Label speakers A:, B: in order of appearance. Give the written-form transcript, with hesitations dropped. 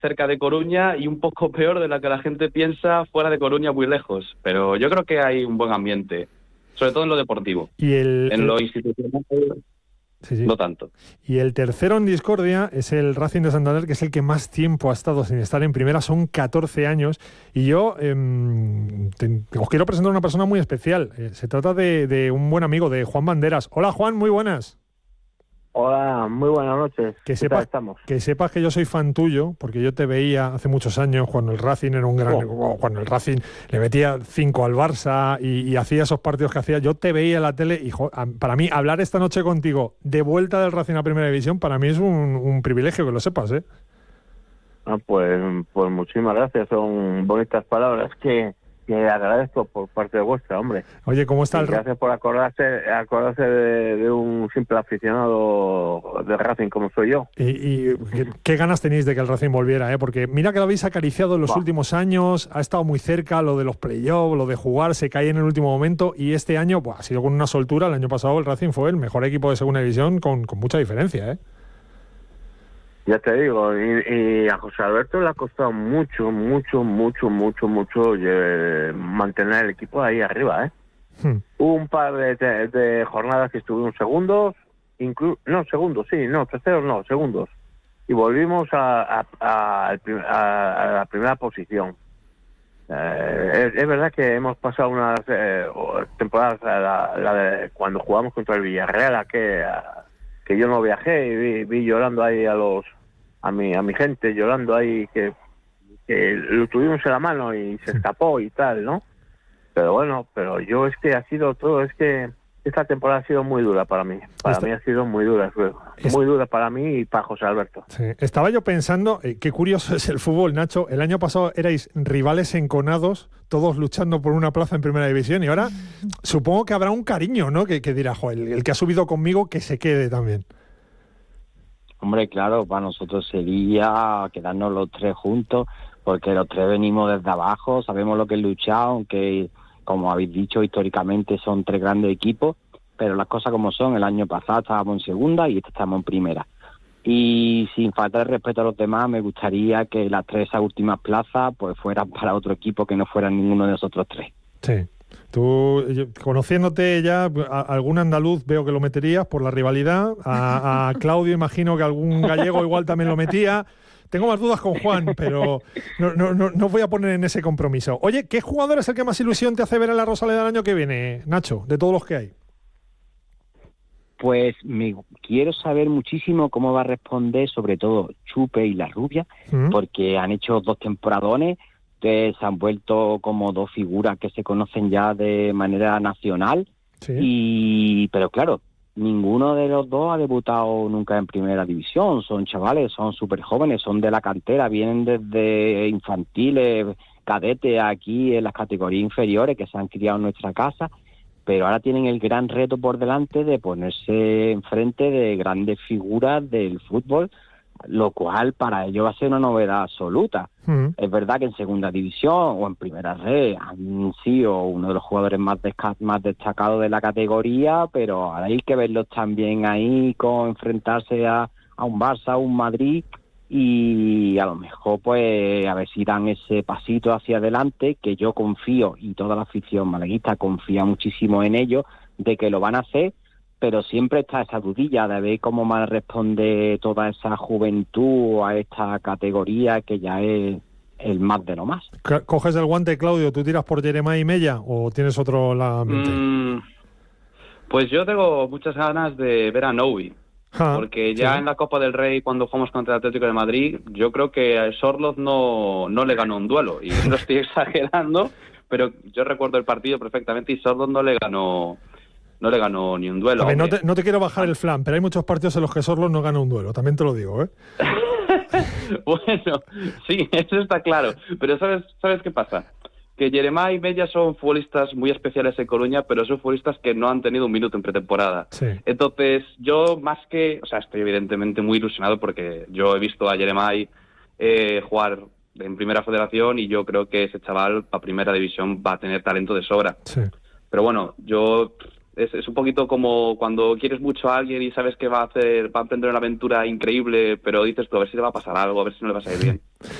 A: cerca de Coruña y un poco peor de la que la gente piensa fuera de Coruña, muy lejos. Pero yo creo que hay un buen ambiente, sobre todo en lo deportivo.
B: Y
A: En lo institucional,
B: sí.
A: no tanto.
B: Y el tercero en discordia es el Racing de Santander, que es el que más tiempo ha estado sin estar en primera, son 14 años. Y yo os quiero presentar a una persona muy especial. Se trata de un buen amigo, de Juan Banderas. Hola Juan, muy buenas.
C: Hola, muy buenas noches.
B: Que
C: ¿Qué tal estamos?
B: sepas que yo soy fan tuyo, porque yo te veía hace muchos años cuando el Racing era un gran... Cuando el Racing le metía 5 al Barça y hacía esos partidos que hacía, yo te veía en la tele y para mí hablar esta noche contigo de vuelta del Racing a Primera División, para mí es un privilegio, que lo sepas, ¿eh?
C: Pues muchísimas gracias, son bonitas palabras que agradezco por parte vuestra, hombre.
B: Oye, ¿cómo está
C: Gracias por acordarse de un simple aficionado de Racing como soy yo.
B: Y qué ganas tenéis de que el Racing volviera, ¿eh? Porque mira que lo habéis acariciado en los últimos años, ha estado muy cerca lo de los playoffs, lo de jugar, se cae en el último momento, y este año ha sido con una soltura. El año pasado el Racing fue el mejor equipo de segunda división con mucha diferencia, ¿eh?
C: Ya te digo, y a José Alberto le ha costado mucho mantener el equipo ahí arriba, ¿eh? Hubo un par de jornadas que estuvimos segundos, segundos, y volvimos a la primera posición. Es verdad que hemos pasado unas temporadas, la de cuando jugamos contra el Villarreal, que yo no viajé y vi llorando ahí a mi gente, llorando ahí que lo tuvimos en la mano y se escapó y tal, ¿no? Pero bueno, es que esta temporada ha sido muy dura para mí. Para mí ha sido muy dura para mí y para José Alberto.
B: Sí. Estaba yo pensando, qué curioso es el fútbol, Nacho. El año pasado erais rivales enconados, todos luchando por una plaza en Primera División, y ahora supongo que habrá un cariño, ¿no? Que dirá, el que ha subido conmigo, que se quede también.
D: Hombre, claro, para nosotros sería quedarnos los tres juntos, porque los tres venimos desde abajo, sabemos lo que es luchar, aunque, como habéis dicho, históricamente son tres grandes equipos, pero las cosas como son. El año pasado estábamos en segunda y estamos en primera. Y sin falta de respeto a los demás, me gustaría que las tres últimas plazas pues fueran para otro equipo, que no fueran ninguno de nosotros tres.
B: Sí. Tú, conociéndote ya, algún andaluz veo que lo meterías por la rivalidad, a Claudio imagino que algún gallego igual también lo metía. Tengo más dudas con Juan, pero no voy a poner en ese compromiso. Oye, ¿qué jugador es el que más ilusión te hace ver en la Rosaleda el año que viene, Nacho, de todos los que hay?
D: Pues quiero saber muchísimo cómo va a responder, sobre todo Chupe y La Rubia, porque han hecho 2 temporadones, que se han vuelto como 2 figuras que se conocen ya de manera nacional. Sí. Pero claro, ninguno de los dos ha debutado nunca en Primera División. Son chavales, son súper jóvenes, son de la cantera, vienen desde infantiles, cadetes, aquí en las categorías inferiores, que se han criado en nuestra casa, pero ahora tienen el gran reto por delante de ponerse enfrente de grandes figuras del fútbol, lo cual para ellos va a ser una novedad absoluta. Es verdad que en segunda división o en primera red han sido uno de los jugadores más destacados de la categoría, pero ahora hay que verlos también ahí con enfrentarse a un Barça, a un Madrid, y a lo mejor pues a ver si dan ese pasito hacia adelante, que yo confío, y toda la afición malaguista confía muchísimo en ellos, de que lo van a hacer. Pero siempre está esa dudilla de ver cómo más responde toda esa juventud a esta categoría, que ya es el más de lo más.
B: ¿Coges el guante, Claudio? ¿Tú tiras por Jeremá y Mella o tienes otro en la mente?
A: Pues yo tengo muchas ganas de ver a Novi, porque ya en la Copa del Rey, cuando jugamos contra el Atlético de Madrid, yo creo que a Sorloz no le ganó un duelo, y no estoy exagerando, pero yo recuerdo el partido perfectamente y Sorloz no le ganó ni un duelo.
B: Ver, no te quiero bajar el flan, pero hay muchos partidos en los que Sorloz no gana un duelo, también te lo digo, ¿eh?
A: Bueno, sí, eso está claro. Pero ¿sabes qué pasa? Que Jeremá y Mella son futbolistas muy especiales en Coruña, pero son futbolistas que no han tenido un minuto en pretemporada. Sí. Entonces, yo estoy evidentemente muy ilusionado, porque yo he visto a Jeremá jugar en Primera Federación, y yo creo que ese chaval a Primera División va a tener talento de sobra. Sí. Pero bueno, yo Es un poquito como cuando quieres mucho a alguien y sabes que va a emprender una aventura increíble, pero dices tú, a ver si le va a pasar algo, a ver si no le va a salir bien.